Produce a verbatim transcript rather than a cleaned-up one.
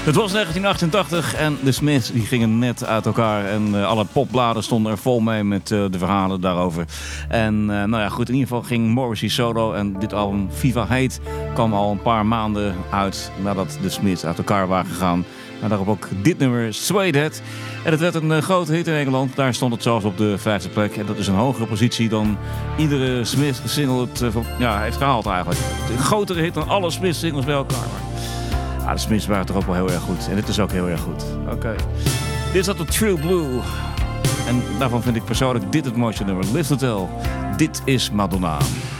Het was negentien achtentachtig en de Smiths die gingen net uit elkaar. En uh, alle popbladen stonden er vol mee met uh, de verhalen daarover. En uh, nou ja, goed, in ieder geval ging Morrissey solo. En dit album, Viva Hate, kwam al een paar maanden uit nadat de Smiths uit elkaar waren gegaan. Maar daarop ook dit nummer, Sway That. En het werd een uh, grote hit in Engeland. Daar stond het zelfs op de vijfde plek. En dat is een hogere positie dan iedere Smith single het uh, ja, heeft gehaald eigenlijk. Een grotere hit dan alle Smith singles bij elkaar. Maar ja, de Smiths waren toch ook wel heel erg goed. En dit is ook heel erg goed. Oké. Okay. Dit is dat de True Blue. En daarvan vind ik persoonlijk dit het mooiste nummer. Live to Tell. Dit is Madonna.